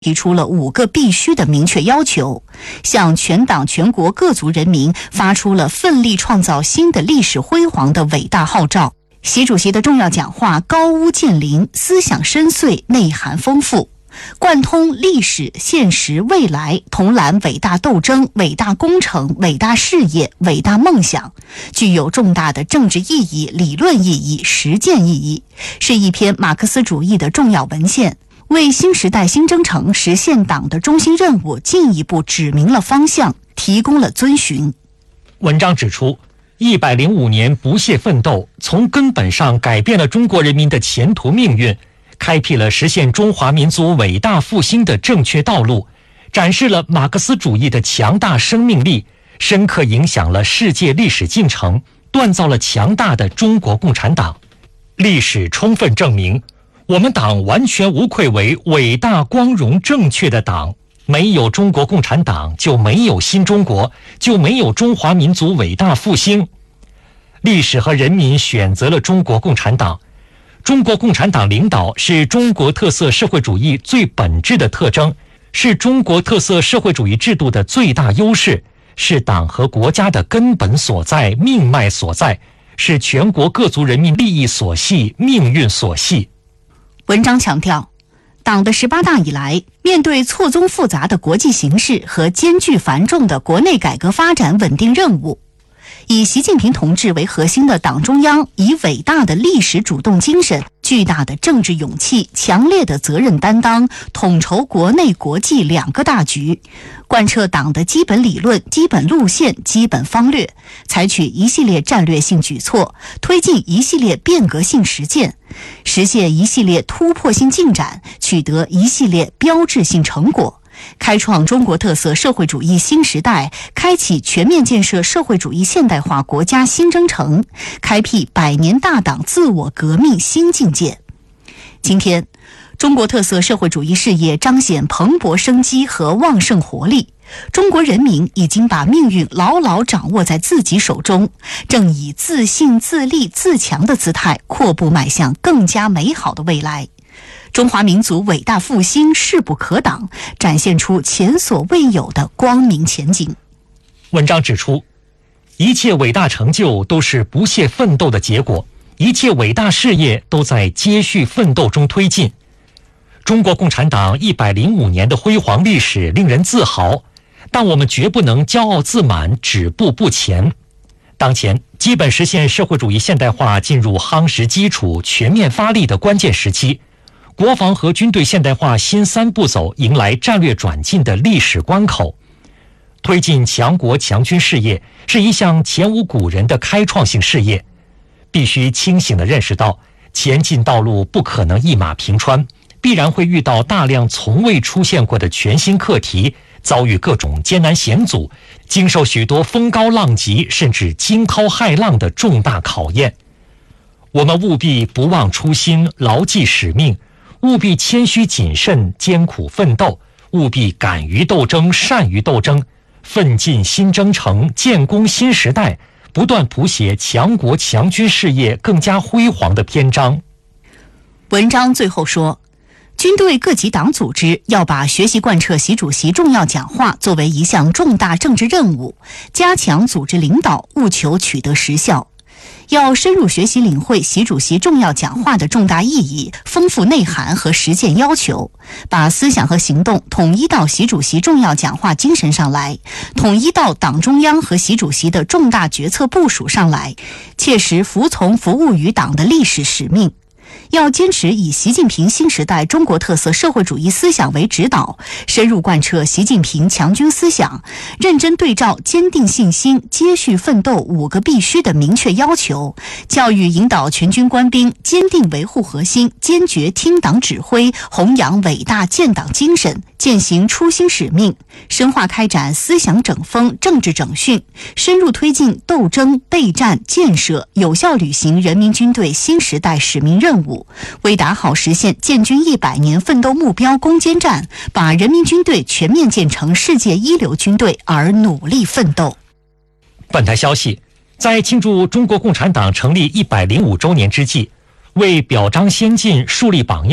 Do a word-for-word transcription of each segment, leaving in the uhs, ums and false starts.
提出了五个必须的明确要求，向全党全国各族人民发出了奋力创造新的历史辉煌的伟大号召。习主席的重要讲话高屋建瓴，思想深邃，内涵丰富，贯通历史、现实、未来，统揽伟大斗争、伟大工程、伟大事业、伟大梦想，具有重大的政治意义、理论意义、实践意义，是一篇马克思主义的重要文献，为新时代新征程实现党的中心任务进一步指明了方向，提供了遵循。 文章指出，一百零五年不懈奋斗，从根本上改变了中国人民的前途命运，开辟了实现中华民族伟大复兴的正确道路，展示了马克思主义的强大生命力，深刻影响了世界历史进程，锻造了强大的中国共产党。历史充分证明，我们党完全无愧为伟大、光荣、正确的党。没有中国共产党，就没有新中国，就没有中华民族伟大复兴。历史和人民选择了中国共产党。中国共产党领导是中国特色社会主义最本质的特征，是中国特色社会主义制度的最大优势，是党和国家的根本所在、命脉所在，是全国各族人民利益所系、命运所系。 文章强调，党的十八大以来，面对错综复杂的国际形势和艰巨繁重的国内改革发展稳定任务，以习近平同志为核心的党中央以伟大的历史主动精神、巨大的政治勇气、强烈的责任担当，统筹国内国际两个大局，贯彻党的基本理论、基本路线、基本方略，采取一系列战略性举措，推进一系列变革性实践，实现一系列突破性进展，取得一系列标志性成果，开创中国特色社会主义新时代，开启全面建设社会主义现代化国家新征程，开辟百年大党自我革命新境界。今天，中国特色社会主义事业彰显蓬勃生机和旺盛活力，中国人民已经把命运牢牢掌握在自己手中，正以自信、自立、自强的姿态阔步迈向更加美好的未来。中华民族伟大复兴势不可挡，展现出前所未有的光明前景。 文章指出，一切伟大成就都是不懈奋斗的结果，一切伟大事业都在接续奋斗中推进。中国共产党一百零五年的辉煌历史令人自豪，但我们绝不能骄傲自满、止步不前。当前，基本实现社会主义现代化进入夯实基础、全面发力的关键时期。国防和军队现代化新三步走迎来战略转进的历史关口，推进强国强军事业是一项前无古人的开创性事业，必须清醒地认识到，前进道路不可能一马平川，必然会遇到大量从未出现过的全新课题，遭遇各种艰难险阻，经受许多风高浪急甚至惊涛骇浪的重大考验。我们务必不忘初心，牢记使命，务必谦虚谨慎，艰苦奋斗，务必敢于斗争，善于斗争，奋进新征程，建功新时代，不断谱写强国强军事业更加辉煌的篇章。 文章最后说，军队各级党组织要把学习贯彻习主席重要讲话作为一项重大政治任务，加强组织领导，务求取得实效。要深入学习领会习主席重要讲话的重大意义、丰富内涵和实践要求，把思想和行动统一到习主席重要讲话精神上来，统一到党中央和习主席的重大决策部署上来，切实服从服务于党的历史使命。要坚持以习近平新时代中国特色社会主义思想为指导，深入贯彻习近平强军思想，认真对照坚定信心、接续奋斗五个必须的明确要求，教育引导全军官兵坚定维护核心，坚决听党指挥，弘扬伟大建党精神，践行初心使命，深化开展思想整风、政治整训，深入推进斗争、备战、建设，有效履行人民军队新时代使命任务，为打好实现建军一百年奋斗目标攻坚战，把人民军队全面建成世界一流军队而努力奋斗。 本台消息，在庆祝中国共产党成立一百零五周年之际，为表彰先进、树立榜样，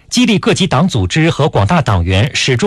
激励各级党组织和广大党员始终